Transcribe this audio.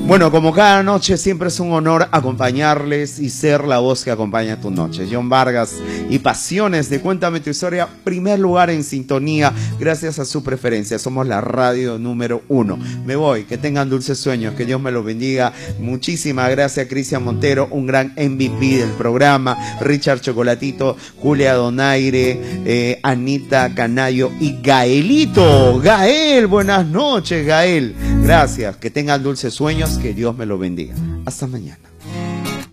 Bueno, como cada noche siempre es un honor acompañarles y ser la voz que acompaña tu noche. John Vargas y Pasiones de Cuéntame tu Historia, primer lugar en sintonía, gracias a su preferencia. Somos la radio número 1. Me voy, que tengan dulces sueños, que Dios me los bendiga. Muchísimas gracias, Cristian Montero, un gran MVP del programa, Richard Chocolatito, Julia Donaire, Anita Canayo y Gaelito. Gael, buenas noches, Gael. Gracias, que tengan dulces sueños, que Dios me lo bendiga. Hasta mañana.